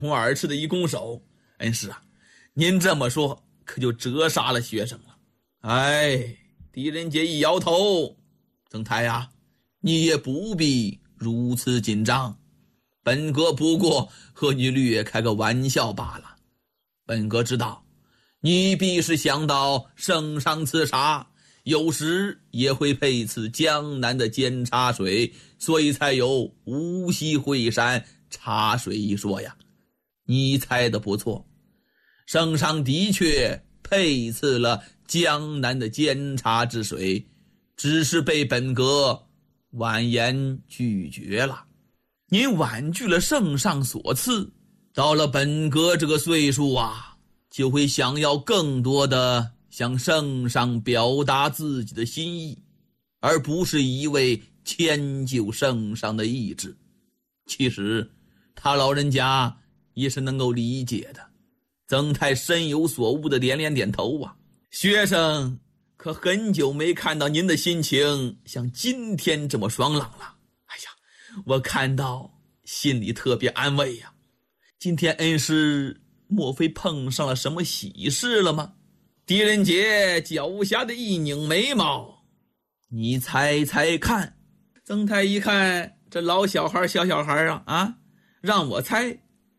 我耳赤的一拱手，恩师啊，您这么说可就折杀了学生了。哎，狄仁杰一摇头，曾太呀，你也不必如此紧张，本阁不过和你略开个玩笑罢了。本阁知道你必是想到圣上刺杀，有时也会配赐江南的煎茶水，所以才有无锡会山茶水一说呀。你猜得不错，圣上的确配赐了江南的煎茶之水，只是被本阁婉言拒绝了。您婉拒了圣上所赐，到了本阁这个岁数啊，就会想要更多的向圣上表达自己的心意，而不是一味迁就圣上的意志。其实他老人家也是能够理解的。曾太深有所悟的连连点头啊，学生可很久没看到您的心情像今天这么爽朗了。哎呀，我看到心里特别安慰呀。今天恩师莫非碰上了什么喜事了吗？狄仁杰狡黠的一拧眉毛，你猜猜看。曾太一看这老小孩小小孩啊，让我猜，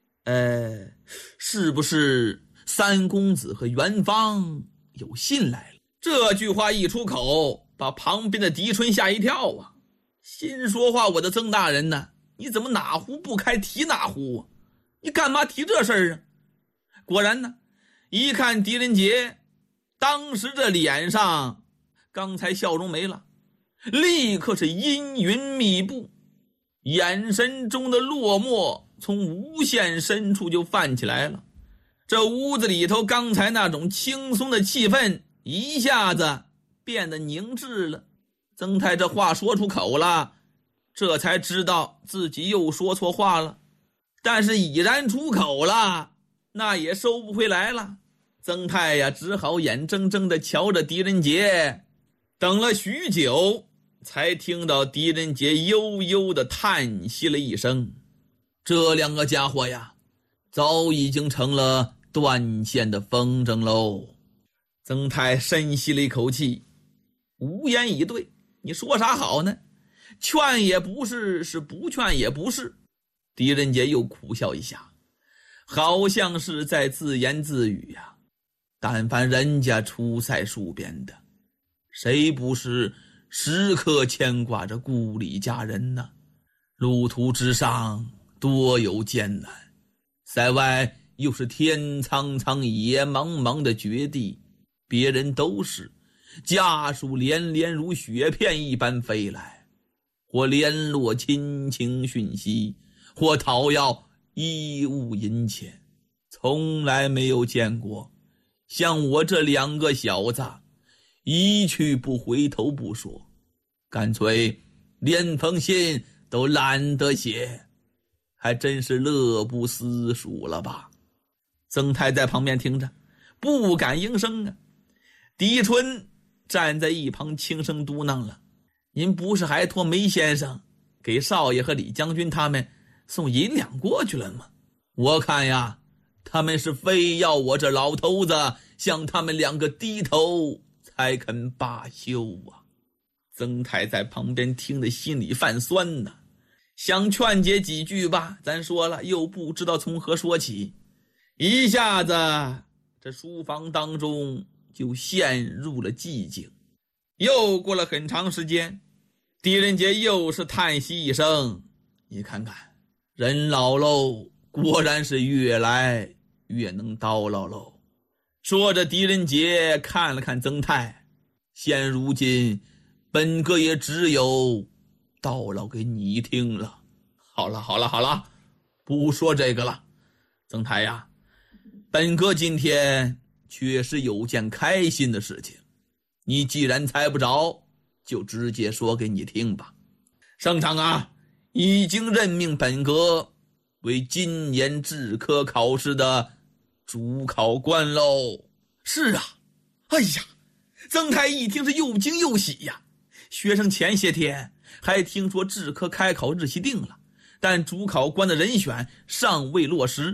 是不是三公子和元芳有信来了？这句话一出口，把旁边的狄春吓一跳啊。心说话，我的曾大人呢？你怎么哪壶不开提哪壶啊？你干嘛提这事儿啊？果然呢，一看狄仁杰当时这脸上刚才笑容没了，立刻是阴云密布，眼神中的落寞从无限深处就泛起来了。这屋子里头刚才那种轻松的气氛一下子变得凝滞了。曾太这话说出口了，这才知道自己又说错话了，但是已然出口了，那也收不回来了。曾太呀，只好眼睁睁地瞧着狄仁杰，等了许久，才听到狄仁杰悠悠地叹息了一声。这两个家伙呀，早已经成了断线的风筝喽。曾太深吸了一口气，无言以对。你说啥好呢？劝也不是，是不劝也不是。狄仁杰又苦笑一下，好像是在自言自语呀。但凡人家出塞戍边的，谁不是时刻牵挂着故里家人呢？路途之上多有艰难，塞外又是天苍苍野茫茫的绝地，别人都是家属连连如雪片一般飞来，或联络亲情讯息，或讨要衣物银钱，从来没有见过像我这两个小子一去不回头不说，干脆连封信都懒得写，还真是乐不思蜀了吧。曾太在旁边听着，不敢应声啊。狄春站在一旁轻声嘟囔了，您不是还托梅先生给少爷和李将军他们送银两过去了吗？我看呀，他们是非要我这老头子向他们两个低头才肯罢休啊。曾太在旁边听得心里泛酸呢，想劝解几句吧，咱说了又不知道从何说起，一下子这书房当中就陷入了寂静。又过了很长时间，狄仁杰又是叹息一声，你看看人老喽，果然是越来越能叨唠喽。说着，狄仁杰看了看曾太，现如今本阁也只有叨唠给你听了。好了，不说这个了。曾太呀，本阁今天确实有件开心的事情，你既然猜不着，就直接说给你听吧。圣上啊，已经任命本阁为今年制科考试的主考官喽。是啊，哎呀，曾太一听是又惊又喜呀。学生前些天还听说制科开考日期定了，但主考官的人选尚未落实，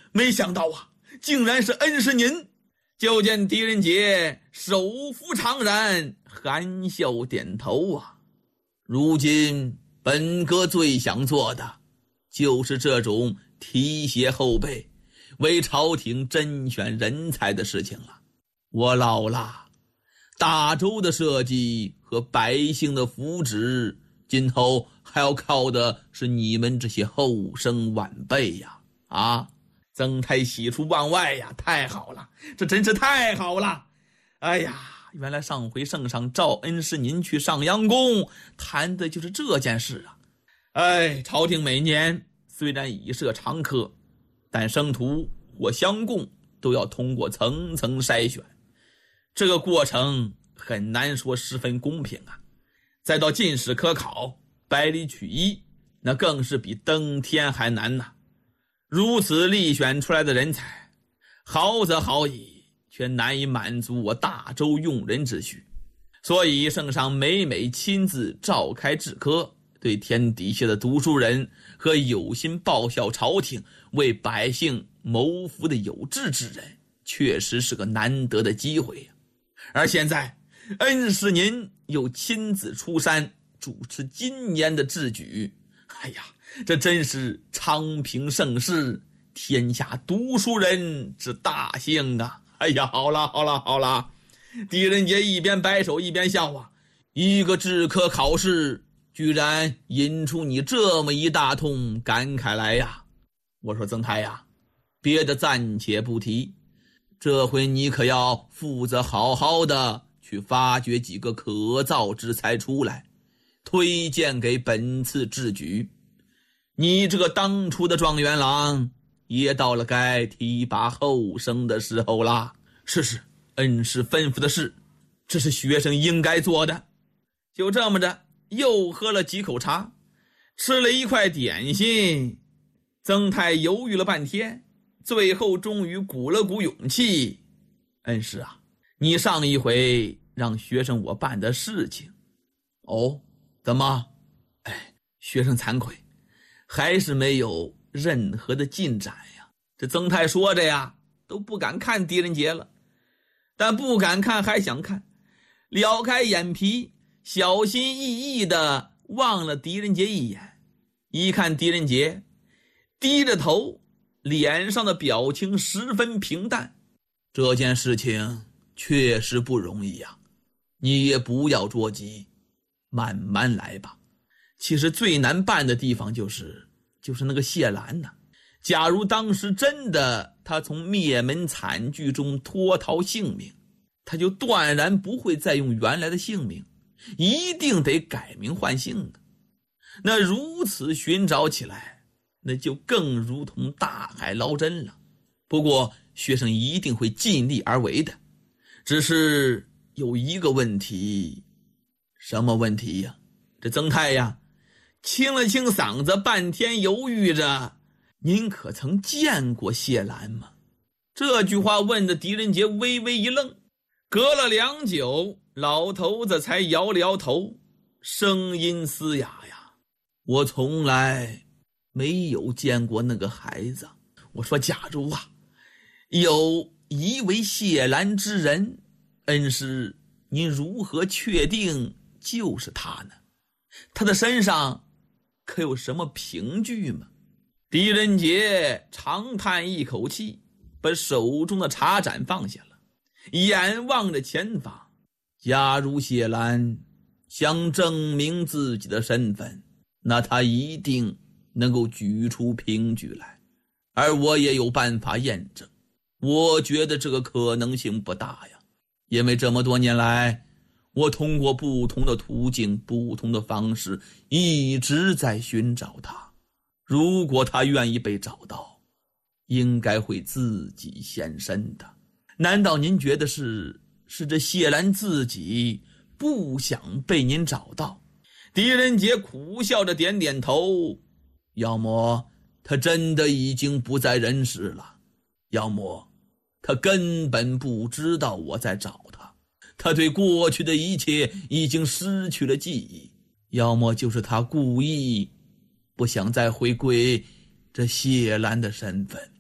没想到啊，竟然是恩师您。就见狄仁杰手扶长髯，含笑点头啊。如今本阁最想做的就是这种提携后辈，为朝廷甄选人才的事情了。我老了，大周的社稷和百姓的福祉，今后还要靠的是你们这些后生晚辈呀！啊，曾太喜出望外呀，太好了，这真是太好了！哎呀，原来上回圣上召恩师您去上阳宫，谈的就是这件事啊！哎，朝廷每年虽然已设常科，但生徒或相贡都要通过层层筛选，这个过程很难说十分公平啊。再到进士科考，百里取一，那更是比登天还难呐。如此力选出来的人才，好则好矣，却难以满足我大周用人之需。所以圣上每每亲自召开治科，对天底下的读书人和有心报效朝廷、为百姓谋福的有志之人，确实是个难得的机会呀。而现在恩师您又亲自出山主持今年的制举，哎呀，这真是昌平盛世，天下读书人之大幸啊！哎呀，好了好了好了，狄仁杰一边摆手一边笑啊，一个制科考试居然引出你这么一大通感慨来呀！我说曾太呀，别的暂且不提，这回你可要负责好好的去发掘几个可造之才出来，推荐给本次制举。你这个当初的状元郎也到了该提拔后生的时候啦。是，恩师吩咐的事，这是学生应该做的。就这么着，又喝了几口茶，吃了一块点心，曾太犹豫了半天，最后终于鼓了鼓勇气。恩师啊，你上一回让学生我办的事情，哦，怎么？哎，学生惭愧，还是没有任何的进展呀。这曾太说着呀，都不敢看狄仁杰了，但不敢看还想看，撩开眼皮，小心翼翼地望了狄仁杰一眼，一看狄仁杰低着头，脸上的表情十分平淡。这件事情确实不容易呀，你也不要着急，慢慢来吧。其实最难办的地方就是那个谢兰呐。假如当时真的他从灭门惨剧中脱逃性命，他就断然不会再用原来的姓名，一定得改名换姓的。那如此寻找起来，那就更如同大海捞针了。不过学生一定会尽力而为的，只是有一个问题。什么问题呀？这曾太呀清了清嗓子，半天犹豫着，您可曾见过谢兰吗？这句话问的狄仁杰微微一愣，隔了良久，老头子才摇了摇头，声音嘶哑呀，我从来没有见过那个孩子。我说假如啊有疑为谢兰之人，恩师您如何确定就是他呢？他的身上可有什么凭据吗？狄仁杰长叹一口气，把手中的茶盏放下了，眼望着前方。假如谢兰想证明自己的身份，那他一定能够举出凭据来，而我也有办法验证。我觉得这个可能性不大呀，因为这么多年来，我通过不同的途径、不同的方式，一直在寻找他。如果他愿意被找到，应该会自己现身的。难道您觉得是这谢兰自己不想被您找到？狄仁杰苦笑着点点头，要么他真的已经不在人世了，要么他根本不知道我在找他，他对过去的一切已经失去了记忆，要么就是他故意不想再回归这谢兰的身份。